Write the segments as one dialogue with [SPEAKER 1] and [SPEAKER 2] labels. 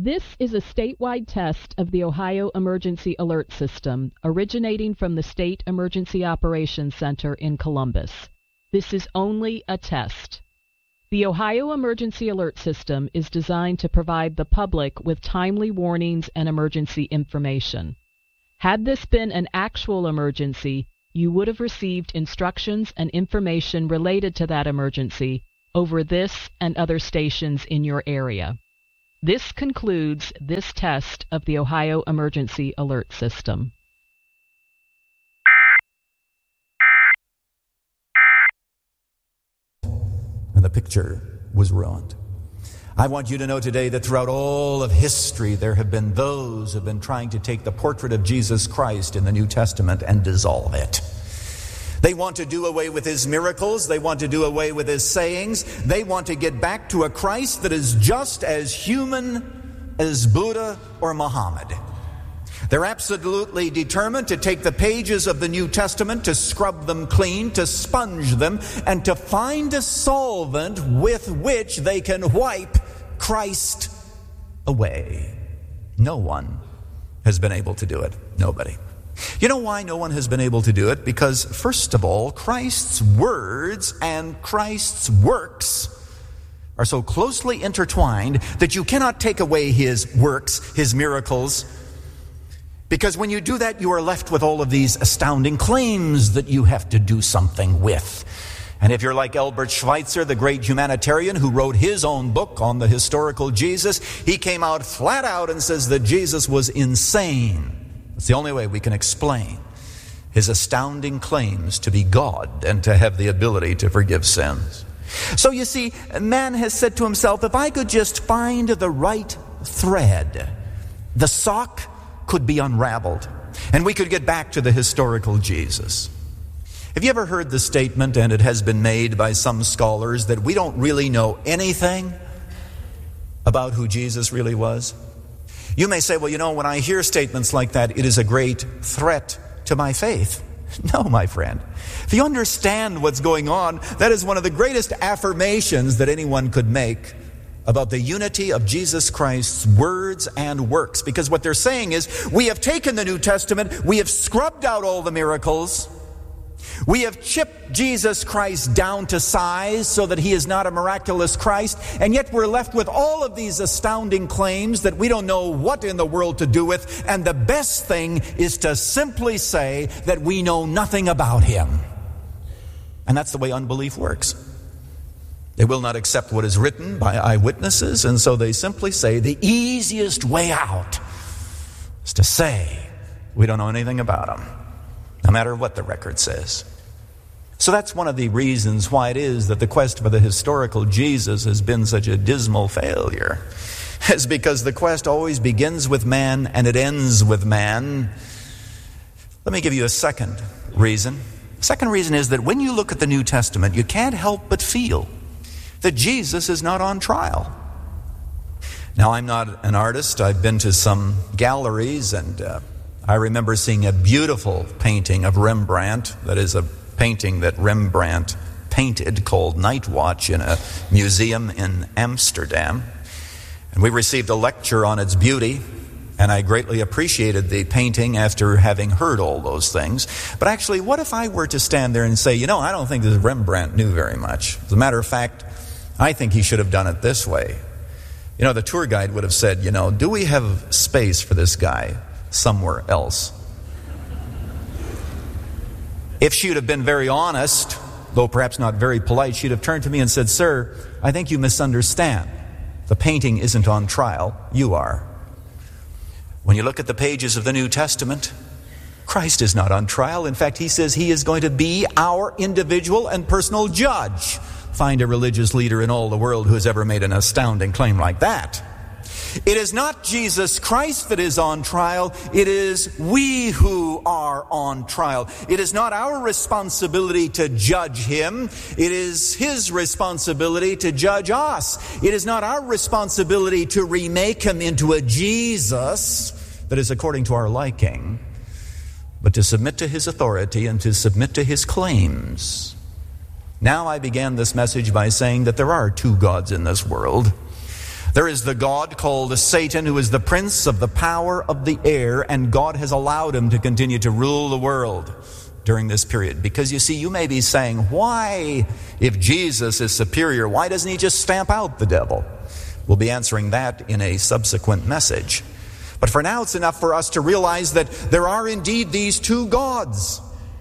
[SPEAKER 1] This is a statewide test of the Ohio Emergency Alert System, originating from the State Emergency Operations Center in Columbus. This is only a test. The Ohio Emergency Alert System is designed to provide the public with timely warnings and emergency information. Had this been an actual emergency, you would have received instructions and information related to that emergency over this and other stations in your area. This concludes this test of the Ohio Emergency Alert System.
[SPEAKER 2] And the picture was ruined. I want you to know today that throughout all of history, there have been those who have been trying to take the portrait of Jesus Christ in the New Testament and dissolve it. They want to do away with his miracles. They want to do away with his sayings. They want to get back to a Christ that is just as human as Buddha or Muhammad. They're absolutely determined to take the pages of the New Testament, to scrub them clean, to sponge them, and to find a solvent with which they can wipe Christ away. No one has been able to do it. Nobody. You know why no one has been able to do it? Because, first of all, Christ's words and Christ's works are so closely intertwined that you cannot take away his works, his miracles, because when you do that, you are left with all of these astounding claims that you have to do something with. And if you're like Albert Schweitzer, the great humanitarian who wrote his own book on the historical Jesus, he came out flat out and says that Jesus was insane. It's the only way we can explain his astounding claims to be God and to have the ability to forgive sins. So you see, man has said to himself, if I could just find the right thread, the sock could be unraveled, and we could get back to the historical Jesus. Have you ever heard the statement, and it has been made by some scholars, that we don't really know anything about who Jesus really was? You may say, well, you know, when I hear statements like that, it is a great threat to my faith. No, my friend. If you understand what's going on, that is one of the greatest affirmations that anyone could make about the unity of Jesus Christ's words and works. Because what they're saying is, we have taken the New Testament, we have scrubbed out all the miracles, we have chipped Jesus Christ down to size so that he is not a miraculous Christ, and yet we're left with all of these astounding claims that we don't know what in the world to do with, and the best thing is to simply say that we know nothing about him. And that's the way unbelief works. They will not accept what is written by eyewitnesses, and so they simply say the easiest way out is to say we don't know anything about him, no matter what the record says. So that's one of the reasons why it is that the quest for the historical Jesus has been such a dismal failure. It's because the quest always begins with man and it ends with man. Let me give you a second reason. The second reason is that when you look at the New Testament, you can't help but feel that Jesus is not on trial. Now, I'm not an artist. I've been to some galleries, and I remember seeing a beautiful painting of Rembrandt. That is a painting that Rembrandt painted called Night Watch in a museum in Amsterdam. And we received a lecture on its beauty, and I greatly appreciated the painting after having heard all those things. But actually, what if I were to stand there and say, you know, I don't think this Rembrandt knew very much. As a matter of fact, I think he should have done it this way. You know, the tour guide would have said, you know, do we have space for this guy somewhere else? If she would have been very honest, though perhaps not very polite, she'd have turned to me and said, sir, I think you misunderstand. The painting isn't on trial. You are. When you look at the pages of the New Testament, Christ is not on trial. In fact, he says he is going to be our individual and personal judge. Find a religious leader in all the world who has ever made an astounding claim like that. It is not Jesus Christ that is on trial. It is we who are on trial. It is not our responsibility to judge him. It is his responsibility to judge us. It is not our responsibility to remake him into a Jesus that is according to our liking, but to submit to his authority and to submit to his claims. Now, I began this message by saying that there are two gods in this world. There is the God called Satan, who is the prince of the power of the air, and God has allowed him to continue to rule the world during this period. Because you see, you may be saying, why, if Jesus is superior, why doesn't he just stamp out the devil? We'll be answering that in a subsequent message. But for now, it's enough for us to realize that there are indeed these two gods.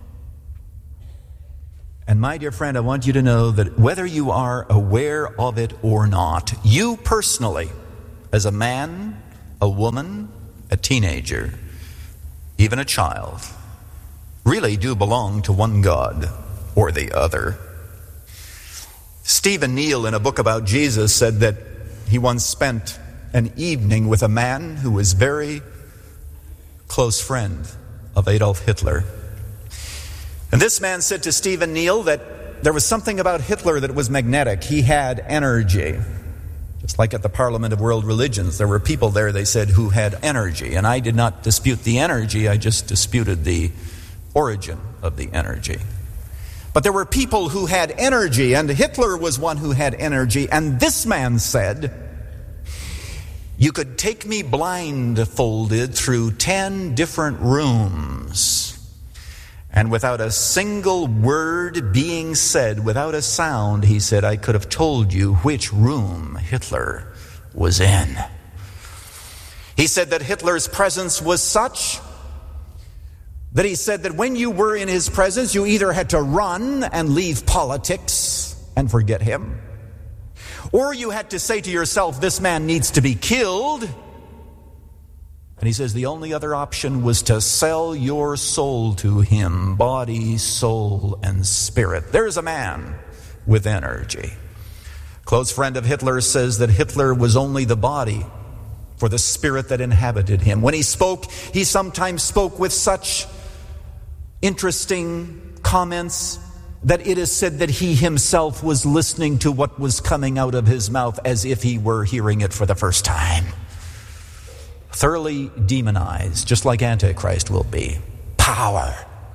[SPEAKER 2] And my dear friend, I want you to know that whether you are aware of it or not, you personally, as a man, a woman, a teenager, even a child, really do belong to one God or the other. Stephen Neal, in a book about Jesus, said that he once spent an evening with a man who was very close friend of Adolf Hitler. And this man said to Stephen Neal that there was something about Hitler that was magnetic. He had energy. Just like at the Parliament of World Religions, there were people there, they said, who had energy. And I did not dispute the energy, I just disputed the origin of the energy. But there were people who had energy, and Hitler was one who had energy. And this man said, you could take me blindfolded through 10 different rooms, and without a single word being said, without a sound, he said, I could have told you which room Hitler was in. He said that Hitler's presence was such that he said that when you were in his presence, you either had to run and leave politics and forget him, or you had to say to yourself, this man needs to be killed. And he says the only other option was to sell your soul to him, body, soul, and spirit. There's a man with energy. A close friend of Hitler says that Hitler was only the body for the spirit that inhabited him. When he spoke, he sometimes spoke with such interesting comments that it is said that he himself was listening to what was coming out of his mouth as if he were hearing it for the first time. Thoroughly demonized, just like Antichrist will be. Power.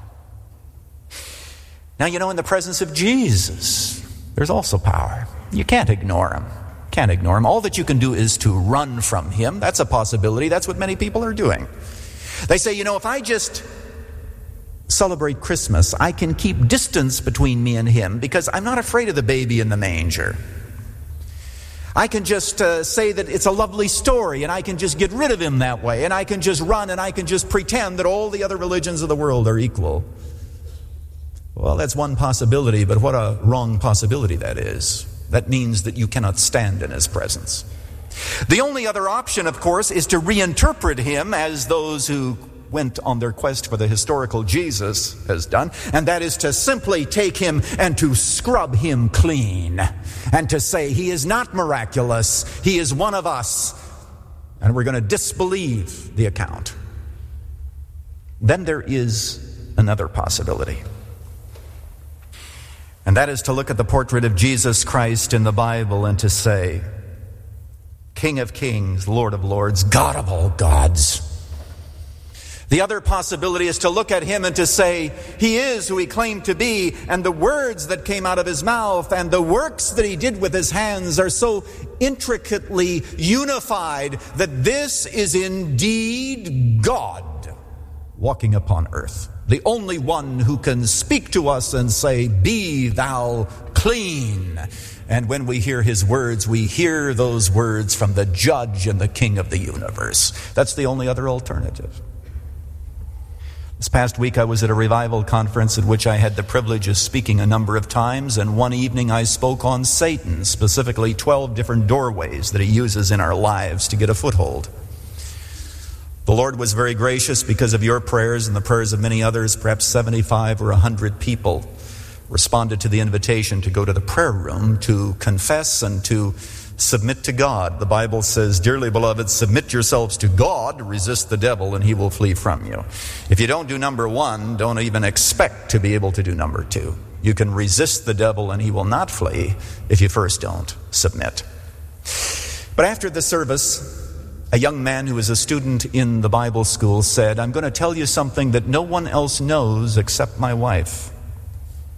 [SPEAKER 2] Now, you know, in the presence of Jesus, there's also power. You can't ignore him. Can't ignore him. All that you can do is to run from him. That's a possibility. That's what many people are doing. They say, you know, if I just celebrate Christmas, I can keep distance between me and him because I'm not afraid of the baby in the manger. I can just say that it's a lovely story, and I can just get rid of him that way, and I can just run, and I can just pretend that all the other religions of the world are equal. Well, that's one possibility, but what a wrong possibility that is. That means that you cannot stand in his presence. The only other option, of course, is to reinterpret him as those who went on their quest for the historical Jesus has done, and that is to simply take him and to scrub him clean, and to say he is not miraculous, he is one of us, and we're going to disbelieve the account. Then there is another possibility, and that is to look at the portrait of Jesus Christ in the Bible and to say, King of kings, Lord of lords, God of all gods. The other possibility is to look at him and to say, he is who he claimed to be, and the words that came out of his mouth and the works that he did with his hands are so intricately unified that this is indeed God walking upon earth. The only one who can speak to us and say, be thou clean. And when we hear his words, we hear those words from the judge and the king of the universe. That's the only other alternative. This past week I was at a revival conference at which I had the privilege of speaking a number of times, and one evening I spoke on Satan, specifically 12 different doorways that he uses in our lives to get a foothold. The Lord was very gracious because of your prayers and the prayers of many others. Perhaps 75 or 100 people responded to the invitation to go to the prayer room to confess and to submit to God. The Bible says, dearly beloved, submit yourselves to God, resist the devil, and he will flee from you. If you don't do number one, don't even expect to be able to do number two. You can resist the devil and he will not flee if you first don't submit. But after the service, a young man who was a student in the Bible school said, I'm going to tell you something that no one else knows except my wife.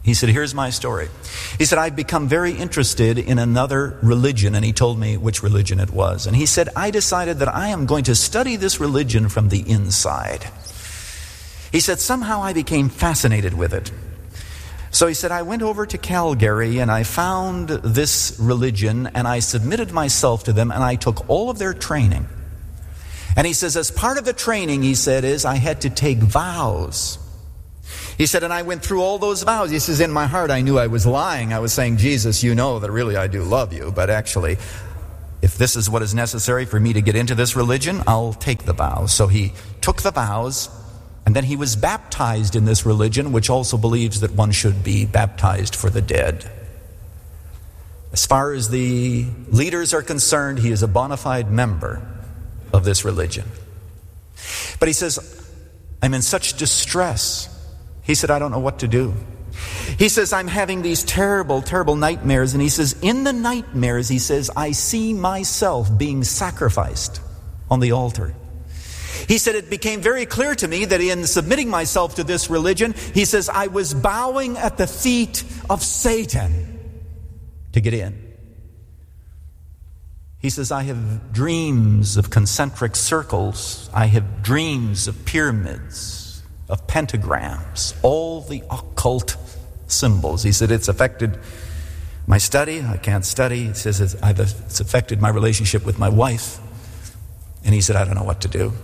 [SPEAKER 2] He said, here's my story. He said, I've become very interested in another religion, and he told me which religion it was. And he said, I decided that I am going to study this religion from the inside. He said, somehow I became fascinated with it. So he said, I went over to Calgary and I found this religion and I submitted myself to them and I took all of their training. And he says, as part of the training, he said, is I had to take vows. He said, and I went through all those vows. He says, in my heart, I knew I was lying. I was saying, Jesus, you know that really I do love you. But actually, if this is what is necessary for me to get into this religion, I'll take the vows. So he took the vows, and then he was baptized in this religion, which also believes that one should be baptized for the dead. As far as the leaders are concerned, he is a bona fide member of this religion. But he says, I'm in such distress. He said, I don't know what to do. He says, I'm having these terrible, terrible nightmares. And he says, in the nightmares, he says, I see myself being sacrificed on the altar. He said, it became very clear to me that in submitting myself to this religion, he says, I was bowing at the feet of Satan to get in. He says, I have dreams of concentric circles. I have dreams of pyramids, of pentagrams, all the occult symbols. He said, it's affected my study. I can't study. He says, it's affected my relationship with my wife. And he said, I don't know what to do.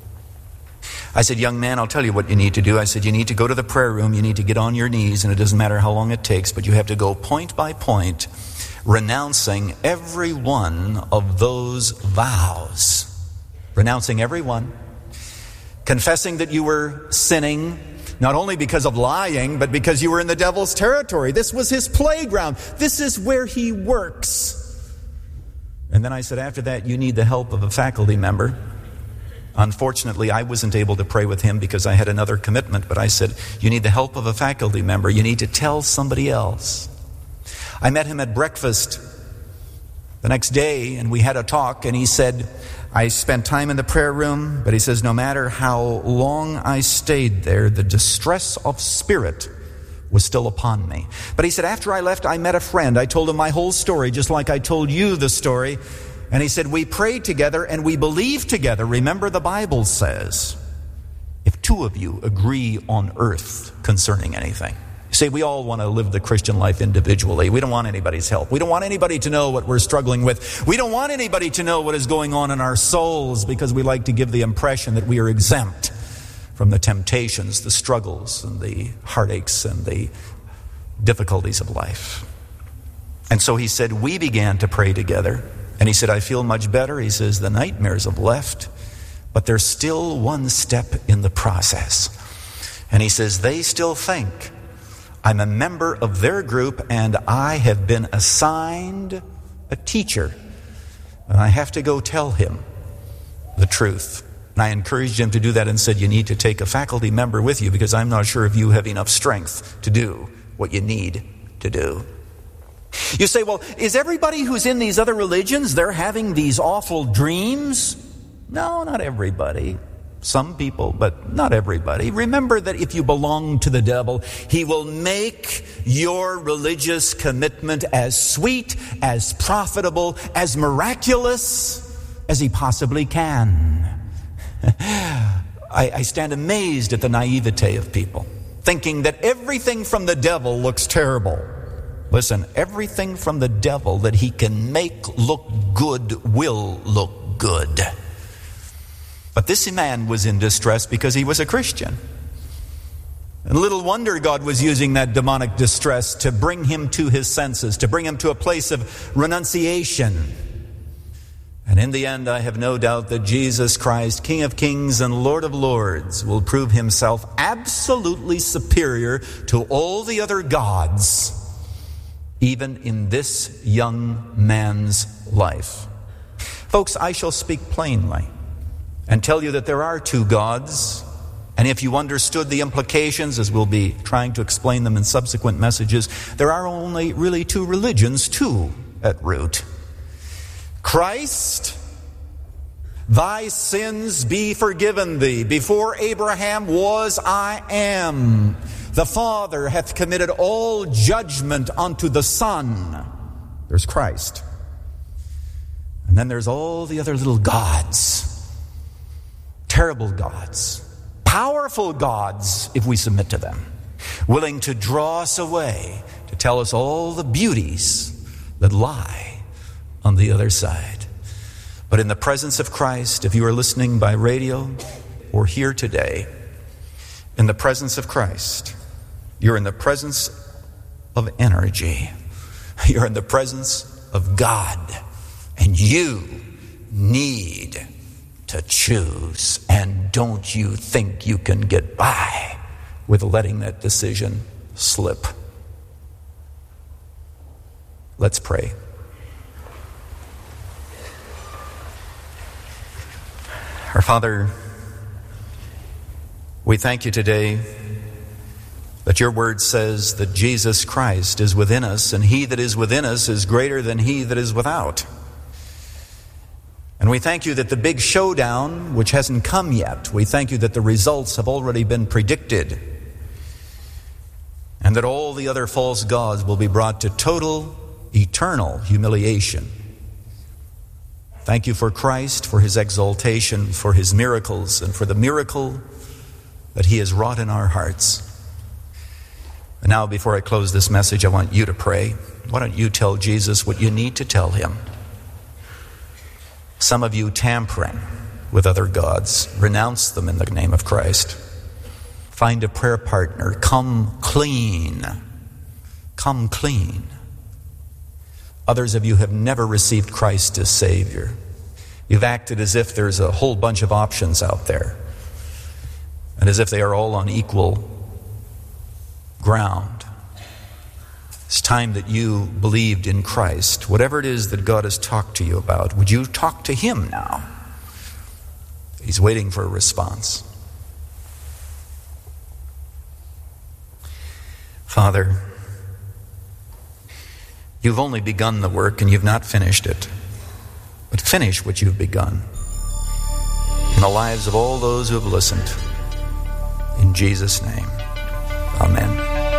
[SPEAKER 2] I said, young man, I'll tell you what you need to do. I said, you need to go to the prayer room. You need to get on your knees, and it doesn't matter how long it takes, but you have to go point by point, renouncing every one of those vows. Renouncing every one. Confessing that you were sinning, not only because of lying, but because you were in the devil's territory. This was his playground. This is where he works. And then I said, after that, you need the help of a faculty member. Unfortunately, I wasn't able to pray with him because I had another commitment, but I said, you need the help of a faculty member. You need to tell somebody else. I met him at breakfast the next day, and we had a talk, and he said, I spent time in the prayer room, but he says, no matter how long I stayed there, the distress of spirit was still upon me. But he said, after I left, I met a friend. I told him my whole story, just like I told you the story. And he said, we prayed together and we believed together. Remember, the Bible says, if two of you agree on earth concerning anything. You see, we all want to live the Christian life individually. We don't want anybody's help. We don't want anybody to know what we're struggling with. We don't want anybody to know what is going on in our souls, because we like to give the impression that we are exempt from the temptations, the struggles, and the heartaches, and the difficulties of life. And so he said, we began to pray together. And he said, I feel much better. He says, the nightmares have left, but there's still one step in the process. And he says, they still think I'm a member of their group, and I have been assigned a teacher. And I have to go tell him the truth. And I encouraged him to do that and said, you need to take a faculty member with you, because I'm not sure if you have enough strength to do what you need to do. You say, well, is everybody who's in these other religions, they're having these awful dreams? No, not everybody. Some people, but not everybody. Remember that if you belong to the devil, he will make your religious commitment as sweet, as profitable, as miraculous as he possibly can. I stand amazed at the naivete of people, thinking that everything from the devil looks terrible. Listen, everything from the devil that he can make look good will look good. But this man was in distress because he was a Christian. And little wonder God was using that demonic distress to bring him to his senses, to bring him to a place of renunciation. And in the end, I have no doubt that Jesus Christ, King of Kings and Lord of Lords, will prove himself absolutely superior to all the other gods, even in this young man's life. Folks, I shall speak plainly and tell you that there are two gods, and if you understood the implications, as we'll be trying to explain them in subsequent messages, there are only really two religions, too, at root. Christ, thy sins be forgiven thee. Before Abraham was, I am. The Father hath committed all judgment unto the Son. There's Christ. And then there's all the other little gods. Terrible gods. Powerful gods, if we submit to them. Willing to draw us away, to tell us all the beauties that lie on the other side. But in the presence of Christ, if you are listening by radio or here today, in the presence of Christ, you're in the presence of energy. You're in the presence of God. And you need to choose. And don't you think you can get by with letting that decision slip. Let's pray. Our Father, we thank you today that your word says that Jesus Christ is within us, and he that is within us is greater than he that is without. And we thank you that the big showdown, which hasn't come yet, we thank you that the results have already been predicted, and that all the other false gods will be brought to total, eternal humiliation. Thank you for Christ, for his exaltation, for his miracles, and for the miracle that he has wrought in our hearts. And now, before I close this message, I want you to pray. Why don't you tell Jesus what you need to tell him? Some of you tampering with other gods, renounce them in the name of Christ. Find a prayer partner. Come clean. Come clean. Others of you have never received Christ as Savior. You've acted as if there's a whole bunch of options out there, and as if they are all on equal ground. It's time that you believed in Christ. Whatever it is that God has talked to you about, would you talk to him now? He's waiting for a response. Father, you've only begun the work and you've not finished it. But finish what you've begun in the lives of all those who have listened. In Jesus' name, amen.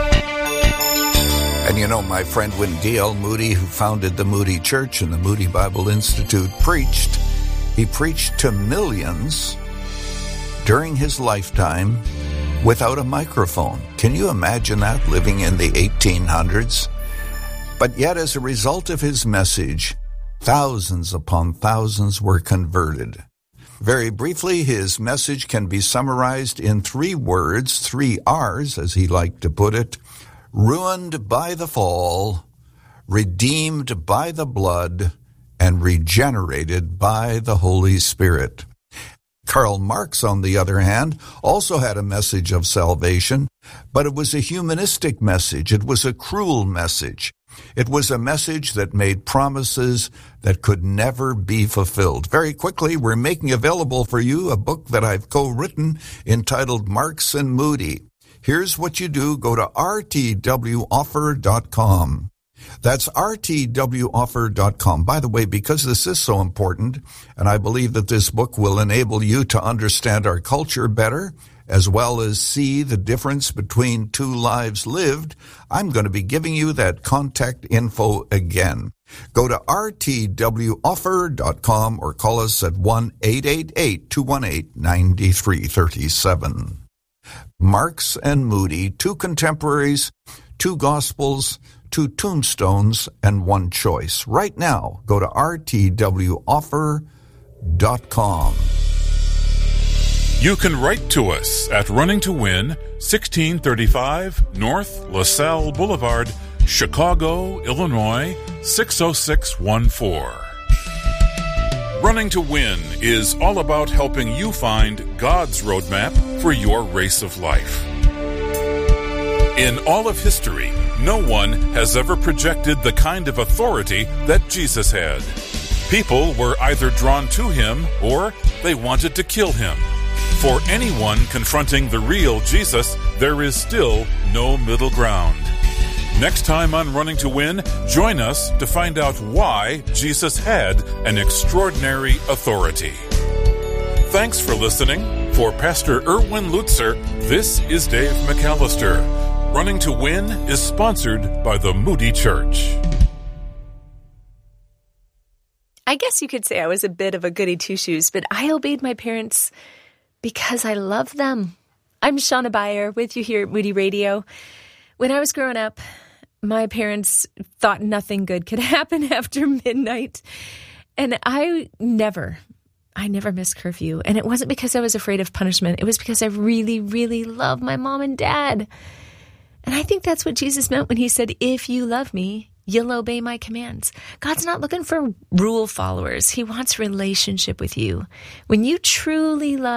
[SPEAKER 3] And you know, my friend, when D.L. Moody, who founded the Moody Church and the Moody Bible Institute, preached, he preached to millions during his lifetime without a microphone. Can you imagine that, living in the 1800s? But yet, as a result of his message, thousands upon thousands were converted. Very briefly, his message can be summarized in 3 words, 3 R's, as he liked to put it: ruined by the fall, redeemed by the blood, and regenerated by the Holy Spirit. Karl Marx, on the other hand, also had a message of salvation, but it was a humanistic message. It was a cruel message. It was a message that made promises that could never be fulfilled. Very quickly, we're making available for you a book that I've co-written entitled Marx and Moody. Here's what you do. Go to rtwoffer.com. That's rtwoffer.com. By the way, because this is so important, and I believe that this book will enable you to understand our culture better, as well as see the difference between 2 lives lived, I'm going to be giving you that contact info again. Go to rtwoffer.com or call us at 1-888-218-9337. Marx and Moody, 2 contemporaries, 2 gospels, 2 tombstones, and 1 choice. Right now, go to rtwoffer.com.
[SPEAKER 4] You can write to us at Running to Win, 1635 North LaSalle Boulevard, Chicago, Illinois, 60614. Running to Win is all about helping you find God's roadmap for your race of life. In all of history, no one has ever projected the kind of authority that Jesus had. People were either drawn to him or they wanted to kill him. For anyone confronting the real Jesus, there is still no middle ground. Next time on Running to Win, join us to find out why Jesus had an extraordinary authority. Thanks for listening. For Pastor Erwin Lutzer, this is Dave McAllister. Running to Win is sponsored by the Moody Church.
[SPEAKER 5] I guess you could say I was a bit of a goody two-shoes, but I obeyed my parents because I love them. I'm Shauna Beyer with you here at Moody Radio. When I was growing up, my parents thought nothing good could happen after midnight. And I never missed curfew. And it wasn't because I was afraid of punishment. It was because I really, really love my mom and dad. And I think that's what Jesus meant when he said, if you love me, you'll obey my commands. God's not looking for rule followers. He wants relationship with you. When you truly love